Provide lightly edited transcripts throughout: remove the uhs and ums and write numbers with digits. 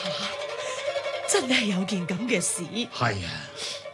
真係有件咁嘅事。 係啊，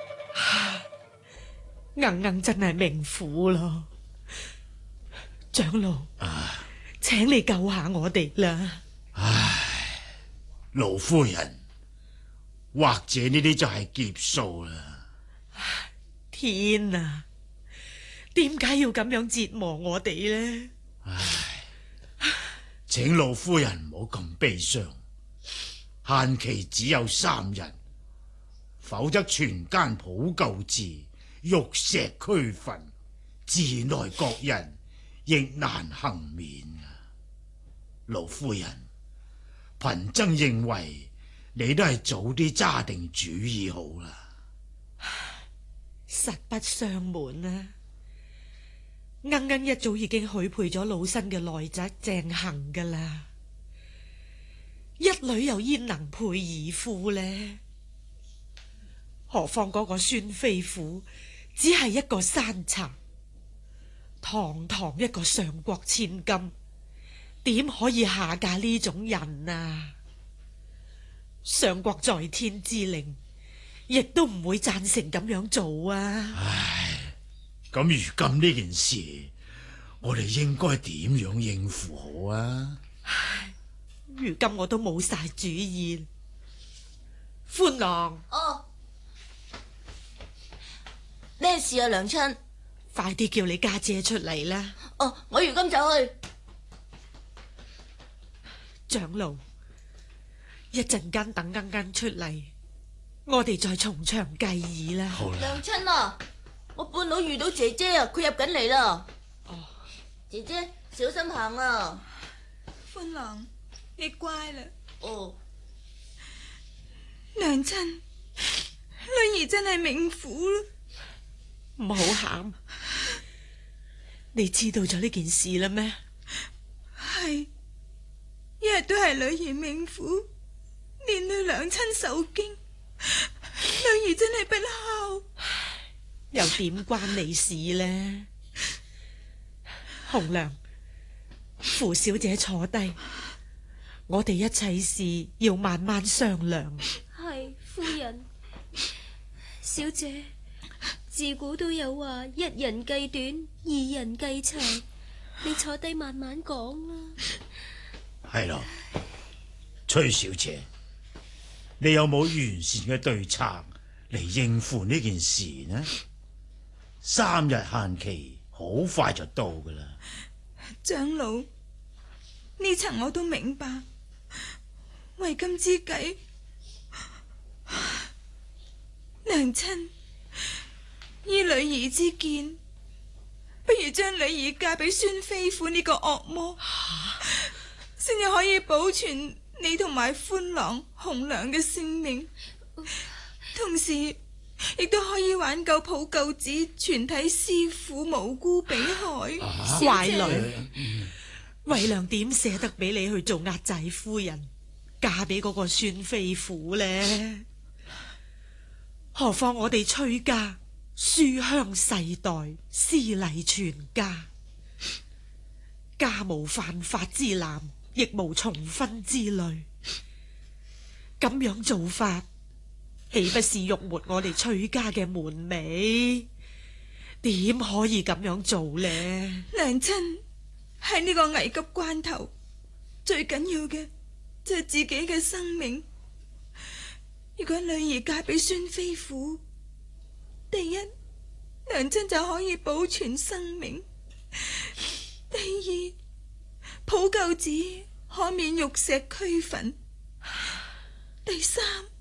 硬硬真係命苦咯。長老，請你救下我哋啦。 唉，盧夫人，或者呢啲就係劫數啦。 天啊，點解要咁樣折磨我哋呢？ 唉，請盧夫人唔好咁悲傷，限期只有3日，否則全間普救寺玉石俱焚，寺內各人亦難幸免啊！盧夫人，貧僧認為你都係早啲揸定主意好啦。 實不相瞞啊，硬硬一早已經許配咗老身嘅內侄鄭恒噶啦，一女又焉能配二夫呢？何況嗰個孫飛虎只係一個山賊，堂堂一個上國千金，點可以下嫁呢種人啊？上國在天之靈亦都唔會贊成咁樣做啊！ 唉，咁如今呢件事，我哋應該點樣應付好啊？ 唉，如今我都冇晒主意。歡郎， 哦，咩事啊，娘親？ 快啲叫你家姐出嚟啦！ 哦，我如今走去。 長老，一陣間等啱啱出嚟，我哋再從長計議啦。 好啦， 娘親啊，我半路遇到姐姐啊，佢入緊嚟啦。 哦， 姐姐小心行啊！ 歡郎，你乖啦。 哦， 娘親，女兒真係命苦啦。 唔好喊，你知道咗呢件事啦咩？ 係，一日都係女兒命苦，連累娘親受驚，女兒真係不孝。 又點關你事呢？紅娘，扶小姐坐低，我哋一切事要慢慢商量。 係夫人，小姐，自古都有話一人計短，二人計長，你坐低慢慢講啦。 係咯，崔小姐，你有冇完善嘅對策嚟應付呢件事呢？3日限期好快就到噶啦。 長老，呢層我都明白，為今之計，娘親依女兒之見，不如將女兒嫁俾孫飛虎呢個惡魔，先至可以保存你同埋歡郎紅娘嘅性命，同時亦都可以挽救普救寺全體師傅無辜被害。 壞女，為娘點捨得俾你去做壓寨夫人，嫁俾嗰個孫飛虎呢？何況我哋崔家書香世代，詩禮全家，家無犯法之男，亦無重婚之女，咁樣做法，豈不是辱沒我哋崔家嘅門楣？點可以咁樣做呢？ 娘親，喺呢個危急關頭，最緊要嘅就係自己嘅生命。如果女兒嫁俾孫飛虎，第一，娘親就可以保存生命；第二，普救寺可免玉石俱焚；第三，